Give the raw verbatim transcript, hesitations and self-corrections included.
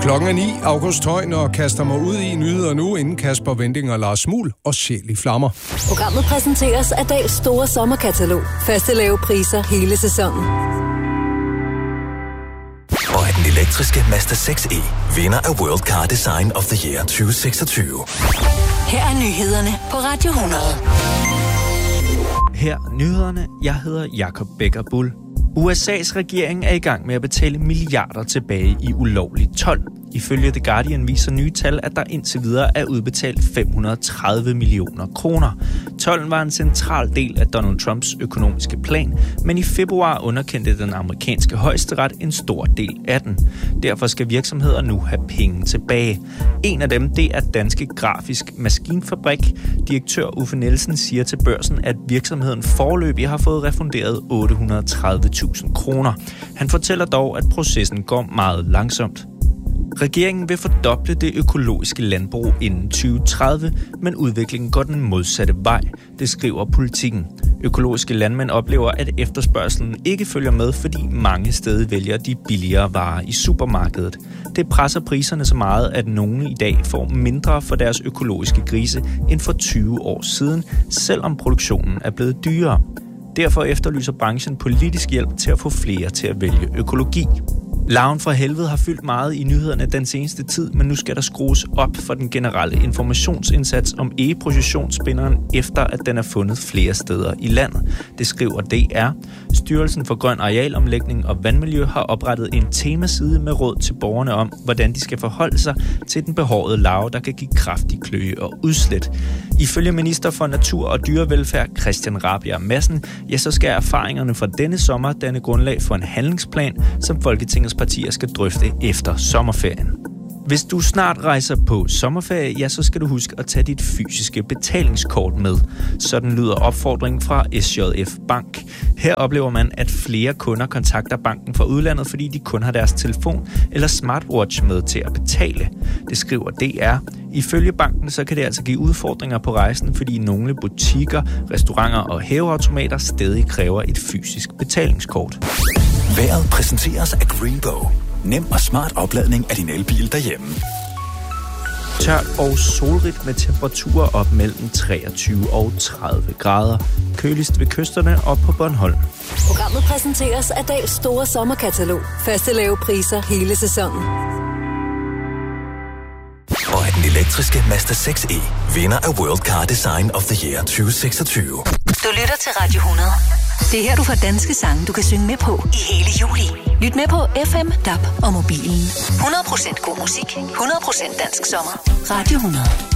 Klokken er ni. August Højen og kaster mig ud i nyheder nu, inden Kasper Wending og Lars Muhl og Sjæl i flammer. Programmet præsenteres af Dahls store sommerkatalog. Faste lave priser hele sæsonen. Og af den elektriske Mazda seks e, vinder af World Car Design of the Year tyve seksogtyve. Her er nyhederne på Radio hundrede. Her nyhederne. Jeg hedder Jakob Becker Bull. U S A's regering er i gang med at betale milliarder tilbage i ulovlig told. Ifølge The Guardian viser nye tal, at der indtil videre er udbetalt fem hundrede og tredive millioner kroner. Tolden var en central del af Donald Trumps økonomiske plan, men i februar underkendte den amerikanske højesteret en stor del af den. Derfor skal virksomheder nu have penge tilbage. En af dem, det er Danske Grafisk Maskinfabrik. Direktør Uffe Nielsen siger til Børsen, at virksomheden foreløbig har fået refunderet otte hundrede og tredive tusind kroner. Han fortæller dog, at processen går meget langsomt. Regeringen vil fordoble det økologiske landbrug inden tyve tredive, men udviklingen går den modsatte vej, det skriver Politikken. Økologiske landmænd oplever, at efterspørgselen ikke følger med, fordi mange steder vælger de billigere varer i supermarkedet. Det presser priserne så meget, at nogle i dag får mindre for deres økologiske grise end for tyve år siden, selvom produktionen er blevet dyrere. Derfor efterlyser branchen politisk hjælp til at få flere til at vælge økologi. Larven fra helvede har fyldt meget i nyhederne den seneste tid, men nu skal der skrues op for den generelle informationsindsats om egeprocessionsspinderen, efter at den er fundet flere steder i landet. Det skriver D R. Styrelsen for Grøn Arealomlægning og Vandmiljø har oprettet en temaside med råd til borgerne om, hvordan de skal forholde sig til den behårede larve, der kan give kraftig kløe og udslæt. Ifølge minister for Natur og Dyrevelfærd Christian Rabjerg Madsen, ja, så skal erfaringerne fra denne sommer danne grundlag for en handlingsplan, som Folketingets partier skal drøfte efter sommerferien. Hvis du snart rejser på sommerferie, ja, så skal du huske at tage dit fysiske betalingskort med. Sådan lyder opfordringen fra S J F Bank. Her oplever man, at flere kunder kontakter banken fra udlandet, fordi de kun har deres telefon eller smartwatch med til at betale. Det skriver D R. Ifølge banken så kan det altså give udfordringer på rejsen, fordi nogle butikker, restauranter og hæveautomater stadig kræver et fysisk betalingskort. Vejret præsenteres af Greenbow. Nem og smart opladning af din elbil derhjemme. Tørt og solrigt med temperaturer op mellem treogtyve og tredive grader. Køligst ved kysterne og på Bornholm. Programmet præsenteres af Dahls store sommerkatalog. Faste lave priser hele sæsonen. Og af den elektriske Mazda seks e, vinder af World Car Design of the Year tyve seksogtyve. Du lytter til Radio hundrede. Det er her, du får danske sange, du kan synge med på i hele juli. Lyt med på F M, D A B og mobilen. hundrede procent god musik, hundrede procent dansk sommer. Radio hundrede.